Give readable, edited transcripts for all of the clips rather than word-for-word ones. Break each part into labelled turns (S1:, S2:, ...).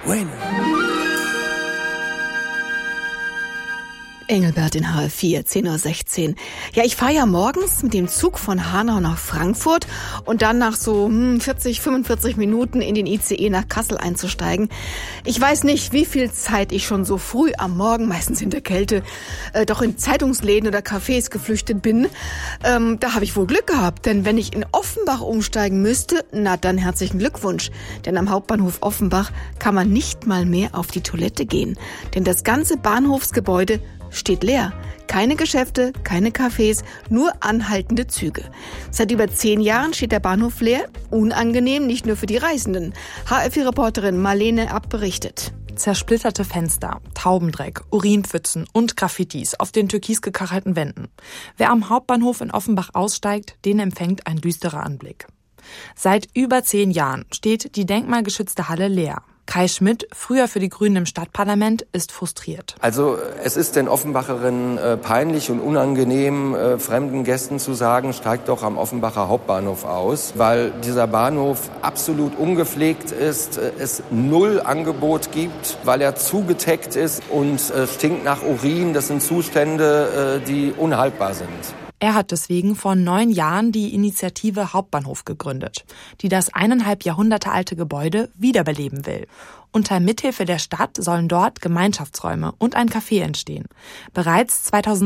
S1: Bueno.
S2: Engelbert in HR4, 10:16 Uhr. Ja, ich fahre ja morgens mit dem Zug von Hanau nach Frankfurt und dann nach so 45 Minuten in den ICE nach Kassel einzusteigen. Ich weiß nicht, wie viel Zeit ich schon so früh am Morgen, meistens in der Kälte, doch in Zeitungsläden oder Cafés geflüchtet bin. Da habe ich wohl Glück gehabt, denn wenn ich in Offenbach umsteigen müsste, na dann herzlichen Glückwunsch. Denn am Hauptbahnhof Offenbach kann man nicht mal mehr auf die Toilette gehen. Denn das ganze Bahnhofsgebäude steht leer. Keine Geschäfte, keine Cafés, nur anhaltende Züge. Seit über 10 Jahren steht der Bahnhof leer. Unangenehm, nicht nur für die Reisenden. HR4-Reporterin Marlene Abt berichtet.
S3: Zersplitterte Fenster, Taubendreck, Urinpfützen und Graffitis auf den türkis gekachelten Wänden. Wer am Hauptbahnhof in Offenbach aussteigt, den empfängt ein düsterer Anblick. Seit über 10 Jahren steht die denkmalgeschützte Halle leer. Kai Schmidt, früher für die Grünen im Stadtparlament, ist frustriert.
S4: Also es ist den Offenbacherinnen peinlich und unangenehm, fremden Gästen zu sagen, steigt doch am Offenbacher Hauptbahnhof aus, weil dieser Bahnhof absolut ungepflegt ist, es null Angebot gibt, weil er zugeteckt ist und stinkt nach Urin. Das sind Zustände, die unhaltbar sind.
S3: Er hat deswegen vor 9 Jahren die Initiative Hauptbahnhof gegründet, die das 1,5 Jahrhunderte alte Gebäude wiederbeleben will. Unter Mithilfe der Stadt sollen dort Gemeinschaftsräume und ein Café entstehen. Bereits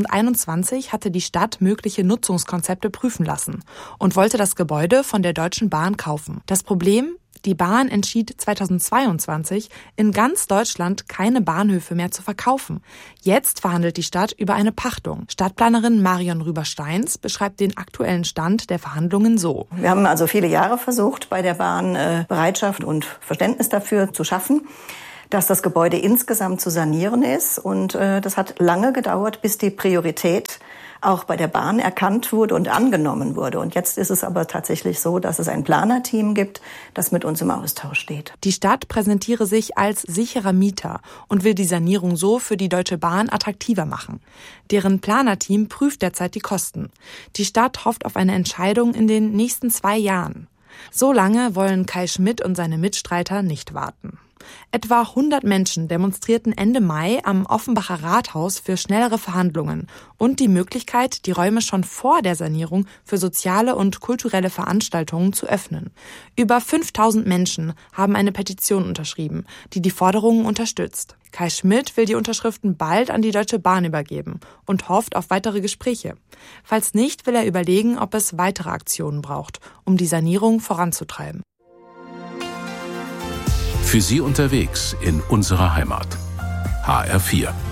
S3: 2021 hatte die Stadt mögliche Nutzungskonzepte prüfen lassen und wollte das Gebäude von der Deutschen Bahn kaufen. Das Problem? Die Bahn entschied 2022, in ganz Deutschland keine Bahnhöfe mehr zu verkaufen. Jetzt verhandelt die Stadt über eine Pachtung. Stadtplanerin Marion Rüber-Steins beschreibt den aktuellen Stand der Verhandlungen so.
S5: Wir haben also viele Jahre versucht, bei der Bahn Bereitschaft und Verständnis dafür zu schaffen, dass das Gebäude insgesamt zu sanieren ist. Und das hat lange gedauert, bis die Priorität auch bei der Bahn erkannt wurde und angenommen wurde. Und jetzt ist es aber tatsächlich so, dass es ein Planerteam gibt, das mit uns im Austausch steht.
S3: Die Stadt präsentiere sich als sicherer Mieter und will die Sanierung so für die Deutsche Bahn attraktiver machen. Deren Planerteam prüft derzeit die Kosten. Die Stadt hofft auf eine Entscheidung in den nächsten 2 Jahren. So lange wollen Kai Schmidt und seine Mitstreiter nicht warten. Etwa 100 Menschen demonstrierten Ende Mai am Offenbacher Rathaus für schnellere Verhandlungen und die Möglichkeit, die Räume schon vor der Sanierung für soziale und kulturelle Veranstaltungen zu öffnen. Über 5000 Menschen haben eine Petition unterschrieben, die die Forderungen unterstützt. Kai Schmidt will die Unterschriften bald an die Deutsche Bahn übergeben und hofft auf weitere Gespräche. Falls nicht, will er überlegen, ob es weitere Aktionen braucht, um die Sanierung voranzutreiben.
S1: Für Sie unterwegs in unserer Heimat. HR4.